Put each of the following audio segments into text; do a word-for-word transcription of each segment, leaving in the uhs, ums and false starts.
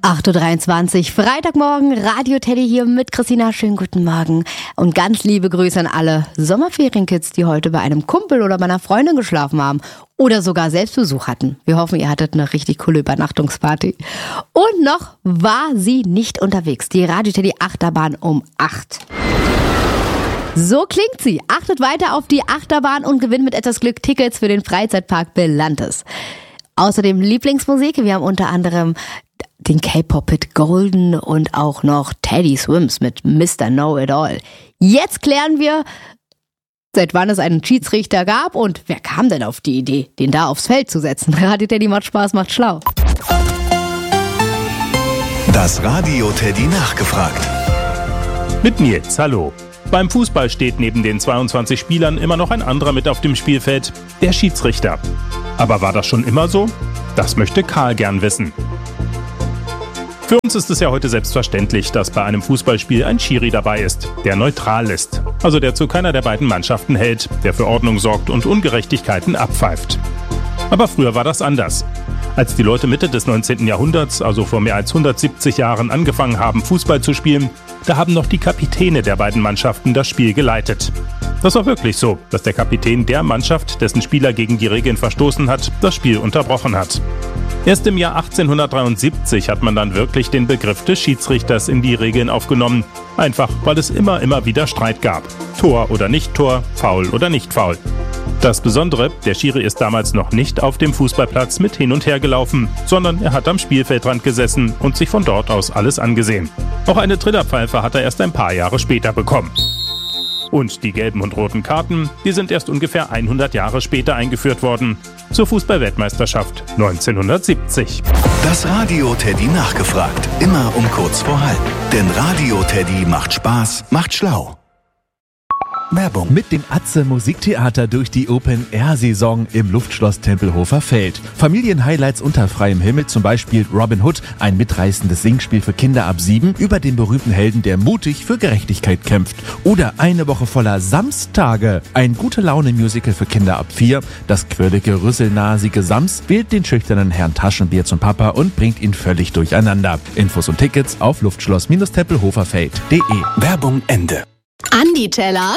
acht Uhr dreiundzwanzig, Freitagmorgen, Radio Teddy hier mit Christina. Schönen guten Morgen und ganz liebe Grüße an alle Sommerferienkids, die heute bei einem Kumpel oder bei einer Freundin geschlafen haben oder sogar Selbstbesuch hatten. Wir hoffen, ihr hattet eine richtig coole Übernachtungsparty. Und noch war sie nicht unterwegs, die Radio Teddy Achterbahn um acht. So klingt sie. Achtet weiter auf die Achterbahn und gewinnt mit etwas Glück Tickets für den Freizeitpark Belantes. Außerdem Lieblingsmusik. Wir haben unter anderem den K-Pop-Hit Golden und auch noch Teddy Swims mit Mister Know-It-All. Jetzt klären wir, seit wann es einen Schiedsrichter gab und wer kam denn auf die Idee, den da aufs Feld zu setzen. Radio Teddy macht Spaß, macht schlau. Das Radio Teddy nachgefragt. Mit Nils, hallo. Beim Fußball steht neben den zweiundzwanzig Spielern immer noch ein anderer mit auf dem Spielfeld, der Schiedsrichter. Aber war das schon immer so? Das möchte Karl gern wissen. Für uns ist es ja heute selbstverständlich, dass bei einem Fußballspiel ein Schiri dabei ist, der neutral ist. Also der zu keiner der beiden Mannschaften hält, der für Ordnung sorgt und Ungerechtigkeiten abpfeift. Aber früher war das anders. Als die Leute Mitte des neunzehnten Jahrhunderts, also vor mehr als hundertsiebzig Jahren, angefangen haben, Fußball zu spielen, da haben noch die Kapitäne der beiden Mannschaften das Spiel geleitet. Das war wirklich so, dass der Kapitän der Mannschaft, dessen Spieler gegen die Regeln verstoßen hat, das Spiel unterbrochen hat. Erst im Jahr achtzehnhundertdreiundsiebzig hat man dann wirklich den Begriff des Schiedsrichters in die Regeln aufgenommen. Einfach, weil es immer, immer wieder Streit gab. Tor oder nicht Tor, Foul oder nicht Foul. Das Besondere, der Schiri ist damals noch nicht auf dem Fußballplatz mit hin und her gelaufen, sondern er hat am Spielfeldrand gesessen und sich von dort aus alles angesehen. Auch eine Trillerpfeife hat er erst ein paar Jahre später bekommen. Und die gelben und roten Karten, die sind erst ungefähr hundert Jahre später eingeführt worden, zur Fußball-Weltmeisterschaft neunzehnhundertsiebzig. Das Radio Teddy nachgefragt, immer um kurz vor halb. Denn Radio Teddy macht Spaß, macht schlau. Werbung. Mit dem Atze Musiktheater durch die Open-Air-Saison im Luftschloss Tempelhofer Feld. Familienhighlights unter freiem Himmel, zum Beispiel Robin Hood, ein mitreißendes Singspiel für Kinder ab sieben über den berühmten Helden, der mutig für Gerechtigkeit kämpft. Oder eine Woche voller Samstage, ein Gute-Laune-Musical für Kinder ab vier. Das quirlige, rüsselnasige Sams wählt den schüchternen Herrn Taschenbier zum Papa und bringt ihn völlig durcheinander. Infos und Tickets auf luftschloss-tempelhoferfeld punkt de. Werbung Ende. Andi Teller.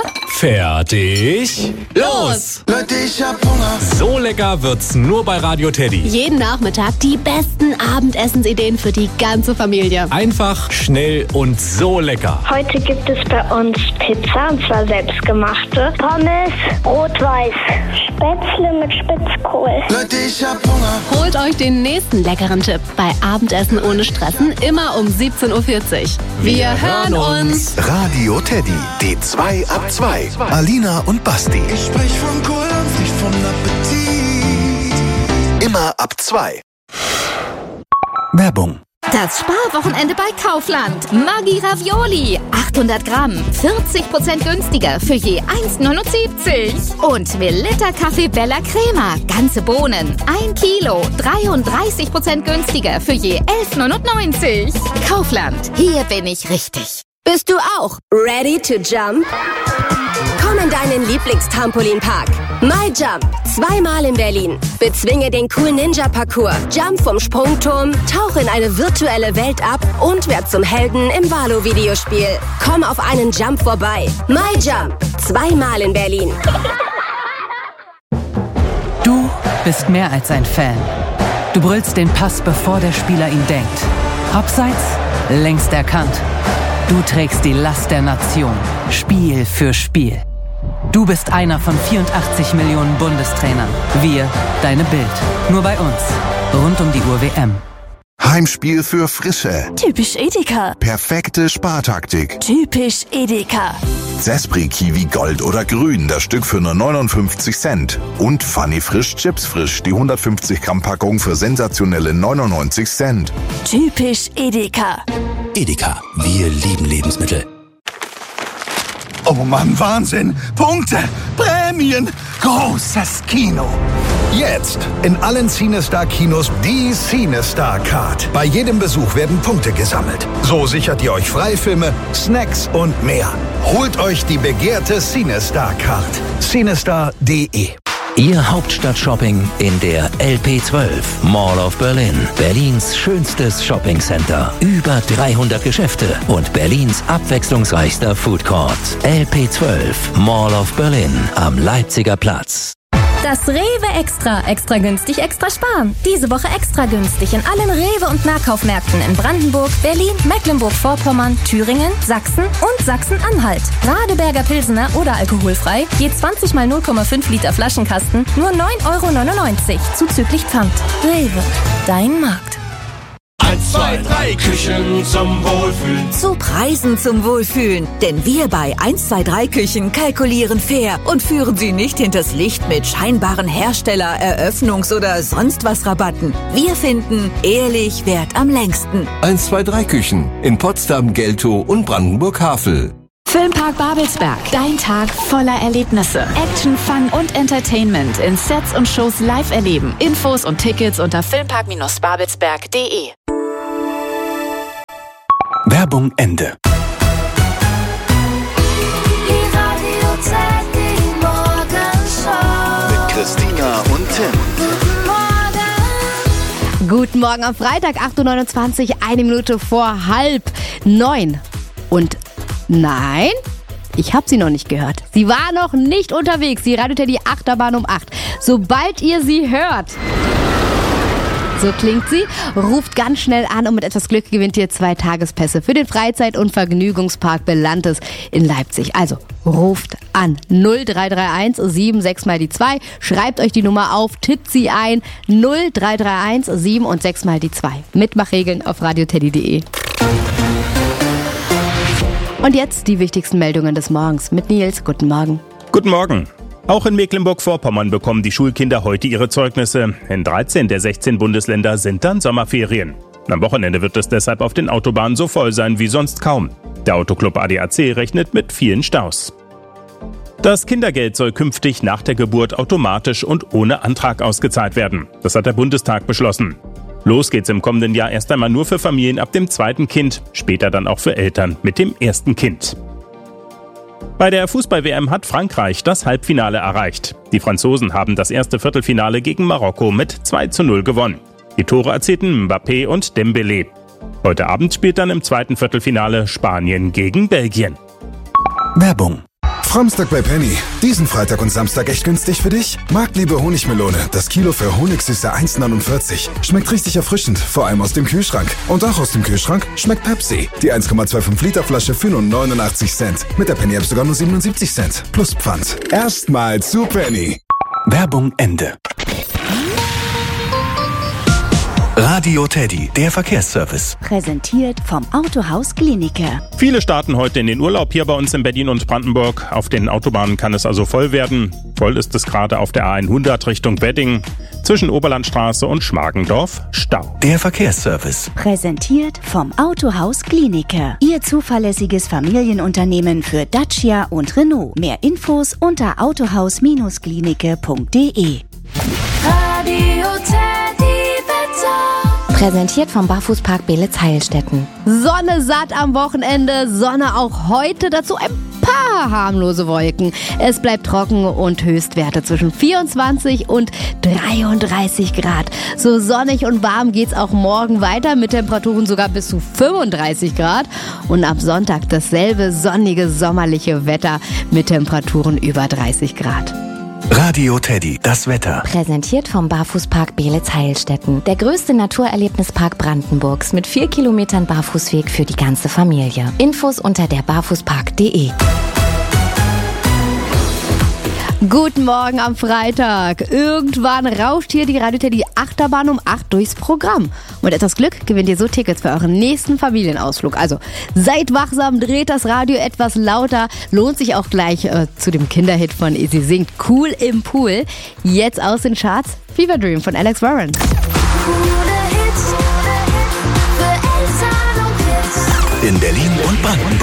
Fertig. Los! Leute, ich hab Hunger. So lecker wird's nur bei Radio Teddy. Jeden Nachmittag die besten Abendessensideen für die ganze Familie. Einfach, schnell und so lecker. Heute gibt es bei uns Pizza, und zwar selbstgemachte. Pommes, rot-weiß, Spätzle mit Spitzkohl. Leute, ich hab Hunger. Holt euch den nächsten leckeren Tipp bei Abendessen ohne Stressen, immer um siebzehn Uhr vierzig. Wir, Wir hören uns. Radio Teddy, die zwei ab zwei. Alina und Basti. Ich sprech von Kohl und nicht von Appetit. Immer ab zwei. Werbung. Das Sparwochenende bei Kaufland. Maggi Ravioli. achthundert Gramm. vierzig Prozent günstiger für je eins Komma neunundsiebzig. Und Melitta Kaffee Bella Crema. Ganze Bohnen. ein Kilo. dreiunddreißig Prozent günstiger für je elf Komma neunundneunzig. Kaufland. Hier bin ich richtig. Bist du auch ready to jump? Komm in deinen Lieblingstrampolinpark. MyJump. Zweimal in Berlin. Bezwinge den coolen Ninja-Parcours. Jump vom Sprungturm, tauch in eine virtuelle Welt ab und werd zum Helden im Valo-Videospiel. Komm auf einen Jump vorbei. MyJump. Zweimal in Berlin. Du bist mehr als ein Fan. Du brüllst den Pass, bevor der Spieler ihn denkt. Abseits, längst erkannt. Du trägst die Last der Nation, Spiel für Spiel. Du bist einer von vierundachtzig Millionen Bundestrainern. Wir, deine Bild. Nur bei uns. Rund um die Uhr W M. Heimspiel für Frische. Typisch Edeka. Perfekte Spartaktik. Typisch Edeka. Zespri Kiwi Gold oder Grün, das Stück für nur neunundfünfzig Cent. Und Funny Frisch Chips Frisch, die hundertfünfzig Gramm Packung für sensationelle neunundneunzig Cent. Typisch Edeka. Edeka, wir lieben Lebensmittel. Oh Mann, Wahnsinn! Punkte! Prämien! Großes Kino! Jetzt in allen CineStar-Kinos die CineStar-Card. Bei jedem Besuch werden Punkte gesammelt. So sichert ihr euch Freifilme, Snacks und mehr. Holt euch die begehrte CineStar-Card. CineStar punkt de Ihr Hauptstadt-Shopping in der L P zwölf, Mall of Berlin. Berlins schönstes Shoppingcenter. Über dreihundert Geschäfte und Berlins abwechslungsreichster Foodcourt. L P zwölf, Mall of Berlin am Leipziger Platz. Das Rewe Extra. Extra günstig, extra sparen. Diese Woche extra günstig in allen Rewe- und Nahkaufmärkten in Brandenburg, Berlin, Mecklenburg-Vorpommern, Thüringen, Sachsen und Sachsen-Anhalt. Radeberger Pilsener oder alkoholfrei, je zwanzig mal null Komma fünf Liter Flaschenkasten, nur neun Euro neunundneunzig, zuzüglich Pfand. Rewe, dein Markt. eins, zwei, drei Küchen zum Wohlfühlen. Zu Preisen zum Wohlfühlen. Denn wir bei eins, zwei, drei Küchen kalkulieren fair und führen Sie nicht hinters Licht mit scheinbaren Hersteller-, Eröffnungs- oder sonst was Rabatten. Wir finden, ehrlich währt am längsten. eins, zwei, drei Küchen in Potsdam, Geltow und Brandenburg-Havel. Filmpark Babelsberg. Dein Tag voller Erlebnisse. Action, Fun und Entertainment in Sets und Shows live erleben. Infos und Tickets unter filmpark babelsberg punkt de. Werbung Ende. Mit Christina und Tim. Guten Morgen am Freitag, acht Uhr neunundzwanzig, eine Minute vor halb neun. Und nein, ich habe sie noch nicht gehört. Sie war noch nicht unterwegs, die Radio Teddy Achterbahn um acht. Sobald ihr sie hört, so klingt sie, ruft ganz schnell an und mit etwas Glück gewinnt ihr zwei Tagespässe für den Freizeit- und Vergnügungspark Belantes in Leipzig. Also ruft an null drei drei eins sieben sechs mal die zwei, schreibt euch die Nummer auf, tippt sie ein null drei drei eins sieben und sechs mal die zwei. Mitmachregeln auf radioteddy punkt de. Und jetzt die wichtigsten Meldungen des Morgens mit Nils. Guten Morgen. Guten Morgen. Auch in Mecklenburg-Vorpommern bekommen die Schulkinder heute ihre Zeugnisse. In dreizehn der sechzehn Bundesländer sind dann Sommerferien. Am Wochenende wird es deshalb auf den Autobahnen so voll sein wie sonst kaum. Der Autoclub A D A C rechnet mit vielen Staus. Das Kindergeld soll künftig nach der Geburt automatisch und ohne Antrag ausgezahlt werden. Das hat der Bundestag beschlossen. Los geht's im kommenden Jahr erst einmal nur für Familien ab dem zweiten Kind, später dann auch für Eltern mit dem ersten Kind. Bei der Fußball-W M hat Frankreich das Halbfinale erreicht. Die Franzosen haben das erste Viertelfinale gegen Marokko mit zwei zu null gewonnen. Die Tore erzielten Mbappé und Dembélé. Heute Abend spielt dann im zweiten Viertelfinale Spanien gegen Belgien. Werbung. Framstag bei Penny. Diesen Freitag und Samstag echt günstig für dich? Marktliebe Honigmelone. Das Kilo für Honigsüße eins neunundvierzig. Schmeckt richtig erfrischend, vor allem aus dem Kühlschrank. Und auch aus dem Kühlschrank schmeckt Pepsi. Die eins Komma fünfundzwanzig Liter Flasche für nur neunundachtzig Cent. Mit der Penny App sogar nur siebenundsiebzig Cent. Plus Pfand. Erstmal zu Penny. Werbung Ende. Radio Teddy, der Verkehrsservice. Präsentiert vom Autohaus Glienicke. Viele starten heute in den Urlaub hier bei uns in Berlin und Brandenburg. Auf den Autobahnen kann es also voll werden. Voll ist es gerade auf der A hundert Richtung Wedding. Zwischen Oberlandstraße und Schmargendorf Stau. Der Verkehrsservice. Präsentiert vom Autohaus Glienicke. Ihr zuverlässiges Familienunternehmen für Dacia und Renault. Mehr Infos unter autohaus Bindestrich glienicke punkt de. Radio Teddy. Präsentiert vom Barfußpark Beelitz-Heilstätten. Sonne satt am Wochenende, Sonne auch heute, dazu ein paar harmlose Wolken. Es bleibt trocken und Höchstwerte zwischen vierundzwanzig und dreiunddreißig Grad. So sonnig und warm geht's auch morgen weiter mit Temperaturen sogar bis zu fünfunddreißig Grad. Und ab Sonntag dasselbe sonnige, sommerliche Wetter mit Temperaturen über dreißig Grad. Radio Teddy, das Wetter. Präsentiert vom Barfußpark Beelitz-Heilstätten. Der größte Naturerlebnispark Brandenburgs mit vier Kilometern Barfußweg für die ganze Familie. Infos unter der barfußpark punkt de. Guten Morgen am Freitag. Irgendwann rauscht hier die Radio Teddy Achterbahn um acht durchs Programm. Und mit etwas Glück gewinnt ihr so Tickets für euren nächsten Familienausflug. Also seid wachsam, dreht das Radio etwas lauter. Lohnt sich auch gleich äh, zu dem Kinderhit von Izzy singt Cool im Pool. Jetzt aus den Charts Fever Dream von Alex Warren. In Berlin und Brandenburg.